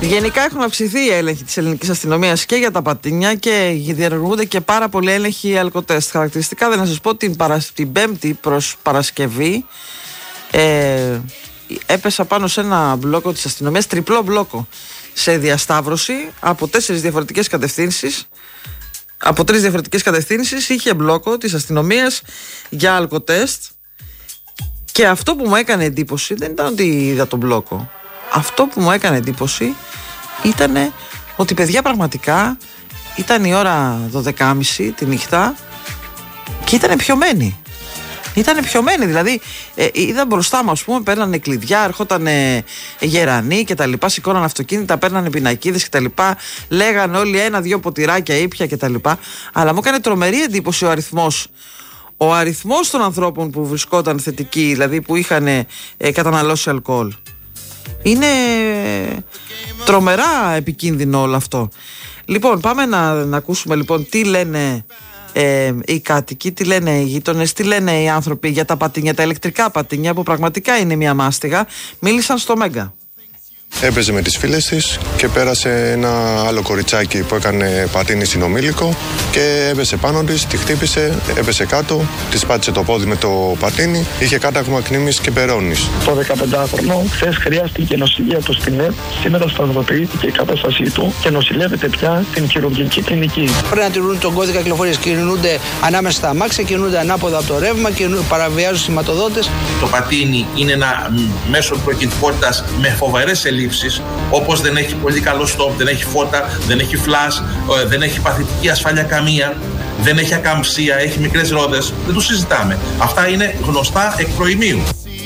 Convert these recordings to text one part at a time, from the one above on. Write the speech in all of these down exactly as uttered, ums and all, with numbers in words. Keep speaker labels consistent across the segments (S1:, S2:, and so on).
S1: Γενικά έχουν αυξηθεί οι έλεγχοι της ελληνικής αστυνομίας και για τα πατίνια και διενεργούνται και πάρα πολλοί έλεγχοι αλκοτέστ. Χαρακτηριστικά δεν να σας πω την, παρα... την Πέμπτη προς Παρασκευή ε, έπεσα πάνω σε ένα μπλόκο της αστυνομίας, τριπλό μπλόκο σε διασταύρωση από τέσσερις διαφορετικές κατευθύνσεις. Από τρεις διαφορετικές κατευθύνσεις είχε μπλόκο της αστυνομίας για αλκοτέστ. Και αυτό που μου έκανε εντύπωση δεν ήταν ότι είδα τον μπλόκο. Αυτό που μου έκανε εντύπωση ήταν ότι, παιδιά, πραγματικά ήταν η ώρα δώδεκα και μισή τη νύχτα και ήταν πιωμένοι. Ήταν πιωμένοι, δηλαδή ε, είδα μπροστά μου, ας πούμε, παίρνανε κλειδιά, ερχόταν γερανοί και τα λοιπά, σηκώναν αυτοκίνητα, παίρνανε πινακίδες και τα λοιπά, λέγανε όλοι ένα-δυο ποτηράκια ήπια και τα λοιπά. Αλλά μου έκανε τρομερή εντύπωση ο αριθμός. Ο αριθμός των ανθρώπων που βρισκόταν θετικοί, δηλαδή που είχαν ε, καταναλώσει αλκοόλ. Είναι τρομερά επικίνδυνο όλο αυτό. Λοιπόν, πάμε να, να ακούσουμε λοιπόν τι λένε ε, οι κάτοικοι, τι λένε οι γείτονες, τι λένε οι άνθρωποι για τα πατίνια, τα ηλεκτρικά πατίνια που πραγματικά είναι μια μάστιγα. Μίλησαν στο Μέγκα.
S2: Έπαιζε με τις φίλες της και πέρασε ένα άλλο κοριτσάκι που έκανε πατίνι στην Ομίλικο και έπεσε πάνω της, τη χτύπησε, έπεσε κάτω, της πάτησε το πόδι με το πατίνι, είχε κάταγμα κνήμης και περώνης.
S3: Το δεκαπεντάχρονο χθες χρειάστηκε νοσηλεία του στην ΕΠ, σήμερα σταθεροποιήθηκε η κατάστασή του και νοσηλεύεται πια στην χειρουργική κλινική.
S4: Πρέπει να τηρούν τον κώδικα κυκλοφορίας, κινούνται ανάμεσα στα αμάξια, κινούνται ανάποδα από το ρεύμα, παραβιάζουν σηματοδότες.
S5: Το πατίνι είναι ένα μέσο προκινητικότητας με φοβερές ελλείψεις. Όπως δεν έχει πολύ καλό στόπ, δεν έχει φώτα, δεν έχει φλας, δεν έχει παθητική ασφάλεια καμία, δεν έχει ακαμψία, έχει μικρές ρόδες. Δεν το συζητάμε. Αυτά είναι γνωστά εκ προημίου.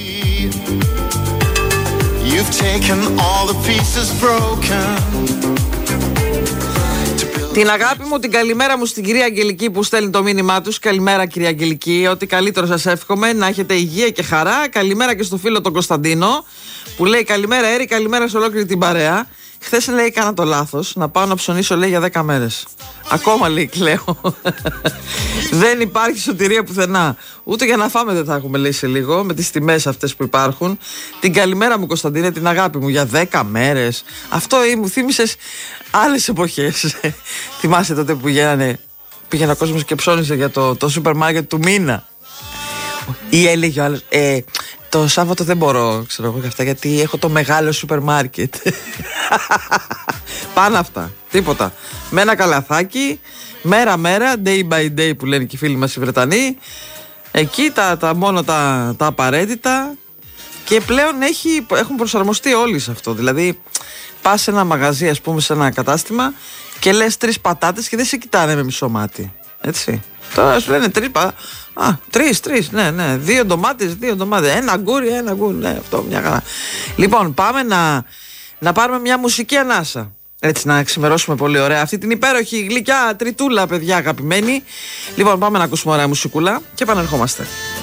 S1: Την αγάπη μου, την καλημέρα μου στην κυρία Αγγελική που στέλνει το μήνυμά τους. Καλημέρα, κυρία Αγγελική. Ό,τι καλύτερο σας εύχομαι, να έχετε υγεία και χαρά. Καλημέρα και στο φίλο τον Κωνσταντίνο που λέει καλημέρα, Έρη, καλημέρα σε ολόκληρη την παρέα. Χθες λέει έκανα το λάθος να πάω να ψωνίσω, λέει, για δέκα μέρες. Ακόμα, λέει, κλαίω. Δεν υπάρχει σωτηρία πουθενά. Ούτε για να φάμε δεν θα έχουμε, λέει, σε λίγο, με τις τιμές αυτές που υπάρχουν. Την καλημέρα μου, Κωνσταντίνε, την αγάπη μου, για δέκα μέρες. Αυτό ή, μου θύμισες άλλες εποχές. Θυμάσαι τότε που πηγαίνανε, πήγαινε ο κόσμος και ψώνιζε για το, το σούπερ μάρκετ του μήνα. Ή έλεγε ο άλλος, ε, το Σάββατο δεν μπορώ, ξέρω εγώ και αυτά, γιατί έχω το μεγάλο σούπερ μάρκετ. Πάνω αυτά, τίποτα. Με ένα καλαθάκι, μέρα μέρα, day by day που λένε και οι φίλοι μας οι Βρετανοί. Εκεί τα, τα μόνο τα, τα απαραίτητα. Και πλέον έχει, έχουν προσαρμοστεί όλοι σε αυτό. Δηλαδή πας σε ένα μαγαζί, ας πούμε, σε ένα κατάστημα και λες τρεις πατάτες και δεν σε κοιτάνε με μισό μάτι. Έτσι. Τώρα σου λένε τρεις πατάτες. Α, τρεις, τρεις, ναι, ναι. Δύο ντομάτες, δύο ντομάτες. Ένα γκούρι, ένα γκούρι. Ναι, αυτό μια χαρά. Λοιπόν, πάμε να, να πάρουμε μια μουσική ανάσα. Έτσι, να ξημερώσουμε πολύ ωραία αυτή την υπέροχη γλυκιά τριτούλα, παιδιά αγαπημένοι. Λοιπόν, πάμε να ακούσουμε ωραία μουσικούλα και επανερχόμαστε.